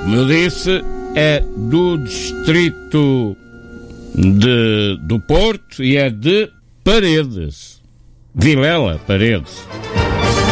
como eu disse, é do distrito do Porto e é de Paredes. Vilela, Paredes.